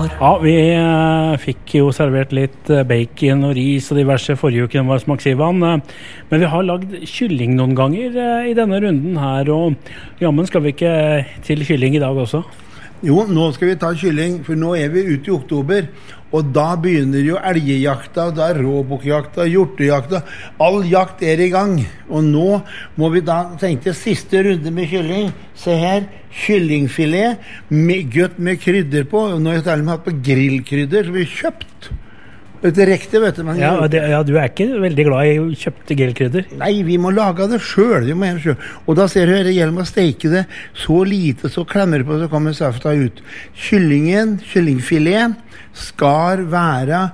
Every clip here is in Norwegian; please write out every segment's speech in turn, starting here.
Ja, vi fikk jo servert litt bacon og ris og diverse forrige uken var smaksivan. Men vi har lagd kylling noen ganger i denne runden her, og jammen skal vi ikke til kylling i dag også? Jo, nå skal vi ta kylling, for nå vi ute i oktober, og da begynner jo elgejakta, da råbukkjakta, hjortejakta, all jakt i gang. Og nå må vi da tenke siste runde med kylling. Se her, kyllingfilet, godt med krydder på, og nå har jeg til og med hatt på grillkrydder, som vi har kjøpt. Direkte, vet du. Ja, du ikke veldig glad i kjøpte grillkrydder? Nei, vi må lage det selv, Og da ser du her, det gjelder med å steke det så lite, så klemmer det på, så kommer safta ut. Kyllingfilet skal være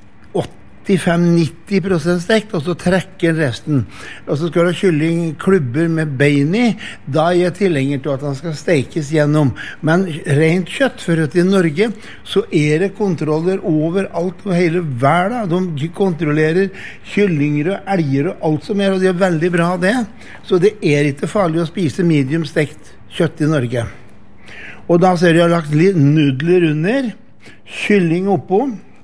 85-90% stekt, og så trekker resten. Og så skal du ha kyllingklubber med bein i, da jeg tilhenger til at han skal stekes gjennom. Men rent kjøtt, for at i Norge så det kontroller overalt og hele verden. De kontrollerer kyllinger og elger og alt som og det veldig bra det. Så det ikke farlig å spise medium stekt kjøtt i Norge. Og da ser du jeg har lagt litt nudler under, kylling oppå,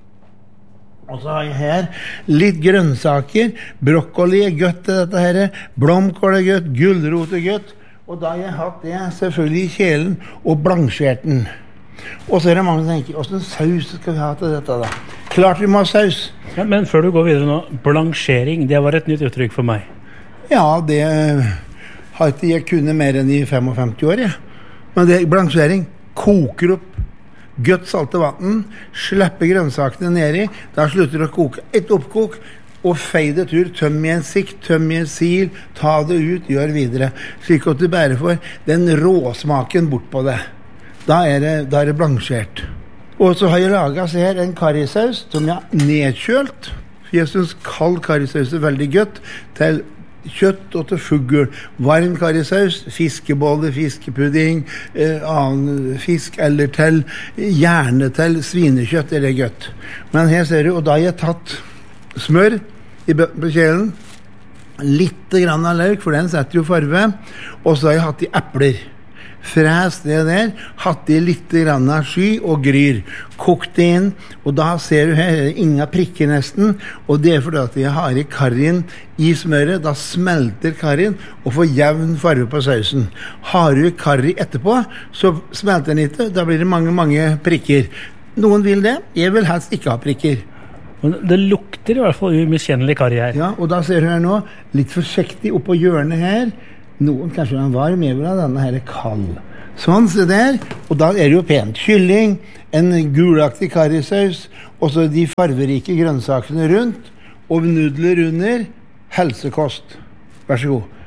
og så har jeg her litt grønnsaker, brokkoli godt til dette her, blomkål godt, gulrot godt, og da har jeg hatt det selvfølgelig i kjelen og blansjert den. Og så det mange som tenker, hvordan saus skal vi ha til dette da? Klart vi må ha saus. Ja, men før du går videre nå, blansjering, det var et nytt uttrykk for meg. Ja, det har ikke jeg kunnet mer enn i 55 år, ja. Men det blansjering koker opp godt salte vatten, slipper grønnsakene ned i, da slutter det å koke et oppkok, og fei det tur, tøm i en sikt, tøm i en sil, ta det ut, gjør videre, slik at du bare får den råsmaken bort på det. Da det blansjert. Og så har jeg laget her en karrisaus som jeg har nedkjølt, for jeg synes kald karrisaus veldig godt, til kjøtt og til fugl, varm karrisaus, fiskebolle, fiskepudding, annen fisk eller til, gjerne til svinekjøtt det godt. Men her ser du, og da har jeg tatt smør i bøtten på kjelen, litt grann av løk, for den setter jo farve, og så har jeg hatt i epler. Fræs det der, hatt i litt grann av sky og gryr, kokt det inn, og da ser du her, ingen prikker nesten, og det fordi at jeg har i karrien i smøret, da smelter karrien og får jevn farve på sausen. Har du karri etterpå, så smelter den ikke, da blir det mange prikker. Noen vil det, jeg vil helst ikke ha prikker. Det lukter i hvert fall umiskjennelig karri her. Ja, og da ser du her nå, litt forsiktig opp på hjørnet her, noen kanskje den varm, jeg vil ha denne her kald. Sånn, se der, og da det jo pent. Kylling, en gulaktig karrisaus, og så de farverike grønnsakene rundt, og nudler under, helsekost. Vær så god.